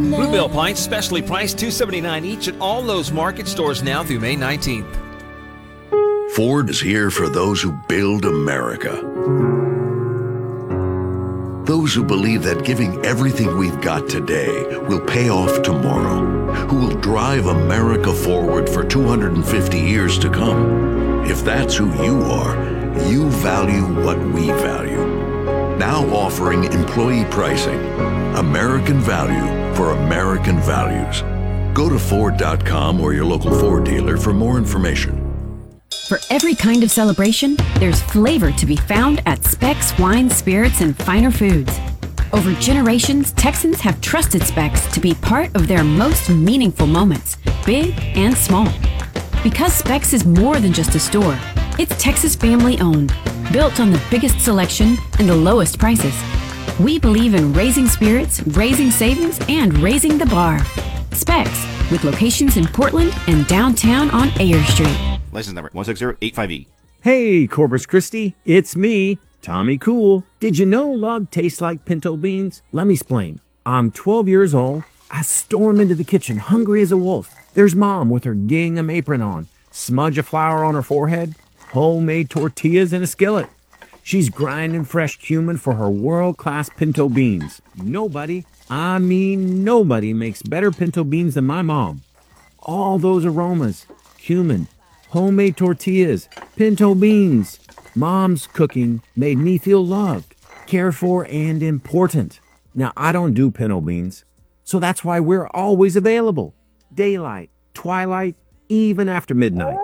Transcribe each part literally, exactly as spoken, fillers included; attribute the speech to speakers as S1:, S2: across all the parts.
S1: Bluebell pints, specially priced two dollars and seventy-nine cents each at all Lowe's Market stores now through May nineteenth.
S2: Ford is here for those who build America. Those who believe that giving everything we've got today will pay off tomorrow. Who will drive America forward for two hundred fifty years to come. If that's who you are, you value what we value. Now offering employee pricing. American value for American values. Go to Ford dot com or your local Ford dealer for more information.
S3: For every kind of celebration, there's flavor to be found at Specs Wine, Spirits, and Finer Foods. Over generations, Texans have trusted Specs to be part of their most meaningful moments, big and small. Because Specs is more than just a store, it's Texas family owned, built on the biggest selection and the lowest prices. We believe in raising spirits, raising savings, and raising the bar. Specs, with locations in Portland and downtown on Ayer Street.
S4: License number one six zero eight five E.
S5: Hey, Corpus Christi, it's me, Tommy Cool. Did you know love tastes like pinto beans? Let me explain. I'm twelve years old. I storm into the kitchen, hungry as a wolf. There's Mom with her gingham apron on, smudge of flour on her forehead, homemade tortillas in a skillet. She's grinding fresh cumin for her world-class pinto beans. Nobody, I mean nobody, makes better pinto beans than my mom. All those aromas, cumin, homemade tortillas, pinto beans. Mom's cooking made me feel loved, cared for, and important. Now, I don't do pinto beans, so that's why we're always available. Daylight, twilight, even after midnight.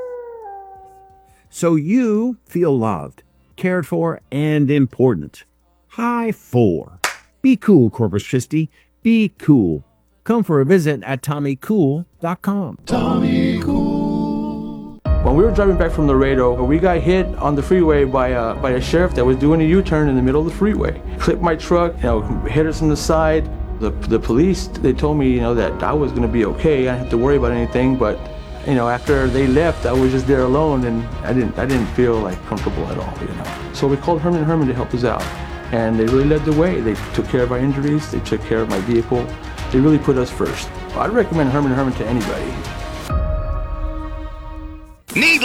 S5: So you feel loved, cared for, and important. High four. Be cool, Corpus Christi. Be cool. Come for a visit at Tommy Cool dot com.
S6: Tommy Cool. When we were driving back from Laredo, we got hit on the freeway by a, by a sheriff that was doing a U-turn in the middle of the freeway. Clipped my truck, you know, hit us on the side. The, the police, they told me, you know, that I was gonna be okay. I didn't have to worry about anything, but you know, after they left, I was just there alone, and I didn't, I didn't feel like comfortable at all, you know. So we called Herman and Herman to help us out, and they really led the way. They took care of our injuries, they took care of my vehicle. They really put us first. I'd recommend Herman and Herman to anybody.
S2: Need